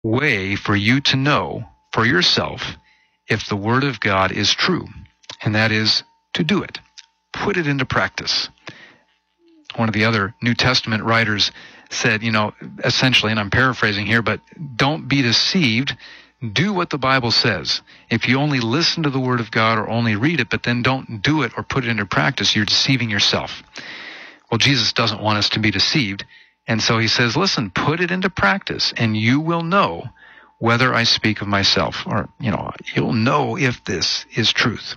way for you to know for yourself if the Word of God is true, and that is to do it. Put it into practice. One of the other New Testament writers said, essentially, and I'm paraphrasing here, but don't be deceived. Do what the Bible says. If you only listen to the Word of God or only read it, but then don't do it or put it into practice, you're deceiving yourself. Well, Jesus doesn't want us to be deceived. And so he says, listen, put it into practice, and you will know whether I speak of myself, or, you'll know if this is truth.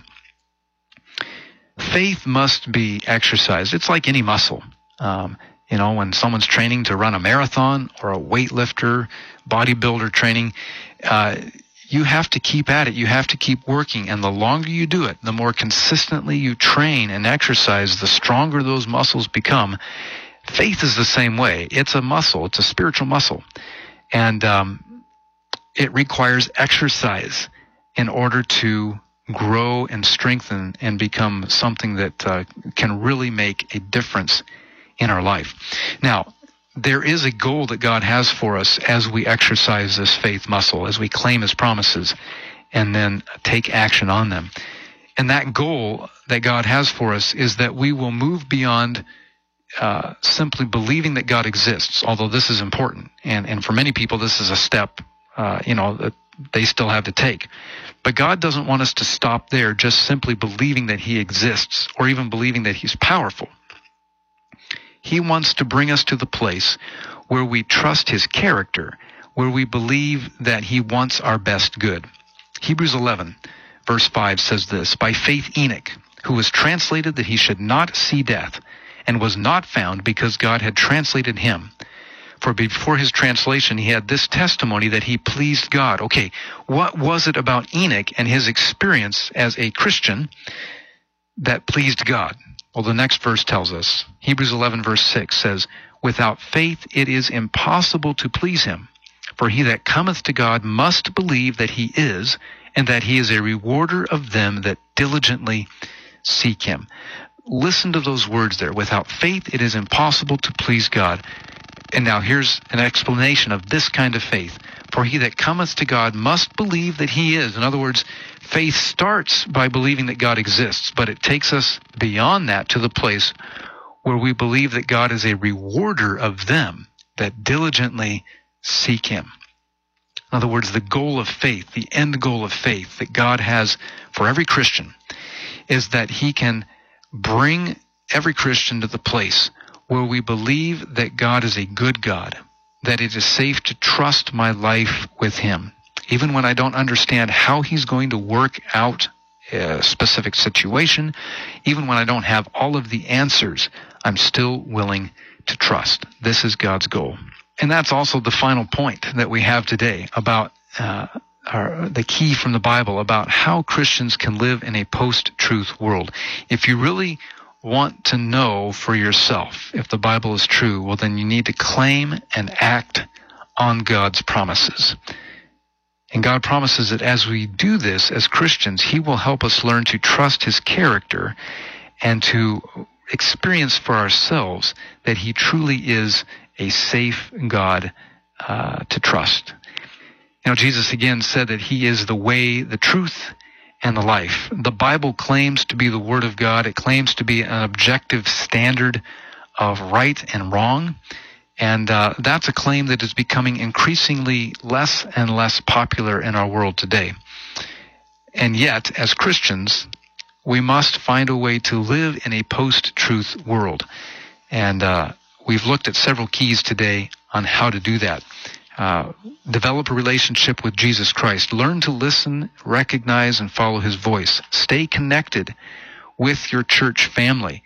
Faith must be exercised. It's like any muscle. When someone's training to run a marathon or a weightlifter, bodybuilder training, you have to keep at it. You have to keep working. And the longer you do it, the more consistently you train and exercise, the stronger those muscles become. Faith is the same way. It's a muscle. It's a spiritual muscle. And it requires exercise in order to grow and strengthen and become something that can really make a difference in our life. Now, there is a goal that God has for us as we exercise this faith muscle, as we claim His promises and then take action on them. And that goal that God has for us is that we will move beyond simply believing that God exists, although this is important. And for many people, this is a step, that they still have to take. But God doesn't want us to stop there, just simply believing that He exists or even believing that He's powerful. He wants to bring us to the place where we trust His character, where we believe that He wants our best good. Hebrews 11, verse 5 says this, "By faith Enoch, who was translated that he should not see death, and was not found because God had translated him. For before his translation, he had this testimony that he pleased God." Okay, what was it about Enoch and his experience as a Christian that pleased God? Well, the next verse tells us. Hebrews 11, verse 6 says, "Without faith it is impossible to please him. For he that cometh to God must believe that he is, and that he is a rewarder of them that diligently seek him." Listen to those words there. Without faith it is impossible to please God. And now here's an explanation of this kind of faith. For he that cometh to God must believe that he is. In other words, faith starts by believing that God exists, but it takes us beyond that to the place where we believe that God is a rewarder of them that diligently seek him. In other words, the goal of faith, the end goal of faith that God has for every Christian is that he can bring every Christian to the place where we believe that God is a good God, that it is safe to trust my life with him. Even when I don't understand how he's going to work out a specific situation, even when I don't have all of the answers, I'm still willing to trust. This is God's goal. And that's also the final point that we have today about the key from the Bible about how Christians can live in a post-truth world. If you really want to know for yourself if the Bible is true, well, then you need to claim and act on God's promises. And God promises that as we do this as Christians, he will help us learn to trust his character and to experience for ourselves that he truly is a safe God to trust. Jesus again said that he is the way, the truth, and the life. The Bible claims to be the Word of God. It claims to be an objective standard of right and wrong. And that's a claim that is becoming increasingly less and less popular in our world today. And yet, as Christians, we must find a way to live in a post-truth world. And we've looked at several keys today on how to do that. Develop a relationship with Jesus Christ. Learn to listen, recognize, and follow his voice. Stay connected with your church family.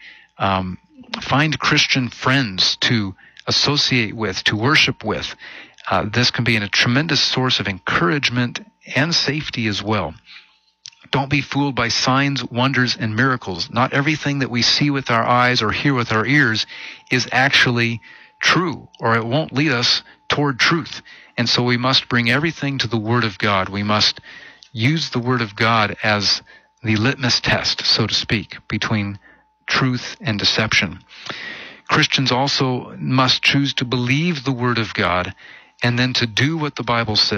Find Christian friends to associate with, to worship with. This can be a tremendous source of encouragement and safety as well. Don't be fooled by signs, wonders, and miracles. Not everything that we see with our eyes or hear with our ears is actually true, or it won't lead us toward truth. And so we must bring everything to the Word of God. We must use the Word of God as the litmus test, so to speak, between truth and deception. Christians also must choose to believe the Word of God and then to do what the Bible says.